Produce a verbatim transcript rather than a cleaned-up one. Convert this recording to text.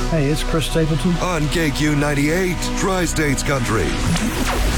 Hey, it's Chris Stapleton on K Q ninety-eight, Tri-States Country.